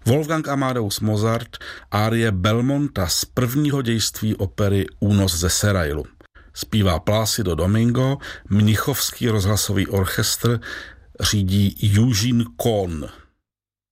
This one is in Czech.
Wolfgang Amadeus Mozart árie Belmonta z prvního dějství opery Únos ze Serailu. Zpívá Plácido Domingo, Mnichovský rozhlasový orchestr řídí Eugene Kohn.